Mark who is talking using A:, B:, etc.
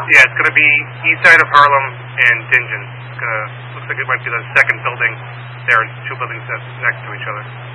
A: Yeah, it's going to be east side of Harlem and Dingen. Looks like it might be the second building. There are two buildings next to each other.